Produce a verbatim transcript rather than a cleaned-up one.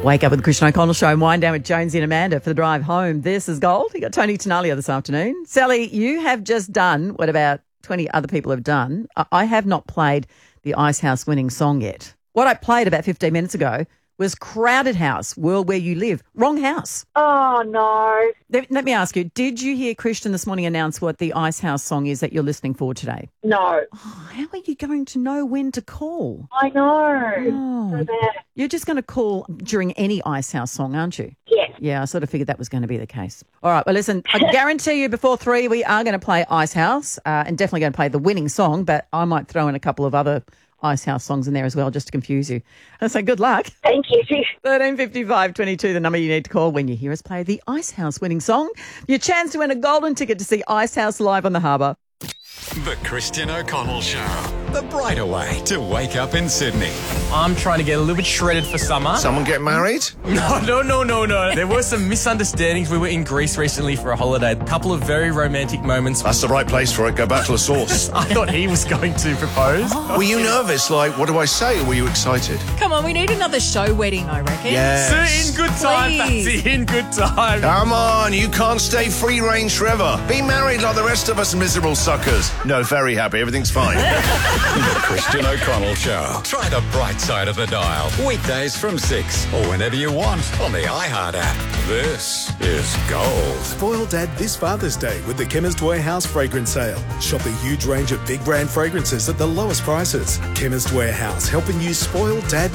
Wake up with the Christian O'Connell Show and wind down with Jonesy and Amanda for the drive home. This is Gold. You got Tony Tenalia this afternoon. Sally, you have just done what about twenty other people have done. I, I have not played the Icehouse winning song yet. What I played about fifteen minutes ago was Crowded House, World Where You Live. Wrong house. Oh, no. Let, let me ask you, did you hear Christian this morning announce what the Icehouse song is that you're listening for today? No. Oh, how are you going to know when to call? I know. Oh, So bad. you're just going to call during any Icehouse song, aren't you? Yes. Yeah, I sort of figured that was going to be the case. All right, well, listen, I guarantee you before three we are going to play Icehouse uh, and definitely going to play the winning song, but I might throw in a couple of other Icehouse songs in there as well just to confuse you. And so good luck. Thank you. thirteen fifty-five twenty-two, the number you need to call when you hear us play the Icehouse winning song. Your chance to win a golden ticket to see Icehouse live on the harbour. The Christian O'Connell Show. The brighter way to wake up in Sydney. I'm trying to get a little bit shredded for summer. Someone get married? No, no, no, no, no. There were some misunderstandings. We were in Greece recently for a holiday. A couple of very romantic moments. That's the right place for it. Go back to the source. I thought he was going to propose. Were you nervous? Like, what do I say? Or were you excited? Come on, we need another show wedding, I reckon. Yes. In good time, Please. Patsy, in good time. Come on, you can't stay free range forever. Be married like the rest of us miserable suckers. No, very happy. Everything's fine. The Christian O'Connell Show. Try the bright side of the dial. Weekdays from six or whenever you want on the iHeart app. This is Gold. Spoil Dad this Father's Day with the Chemist Warehouse fragrance sale. Shop a huge range of big brand fragrances at the lowest prices. Chemist Warehouse, helping you spoil Dad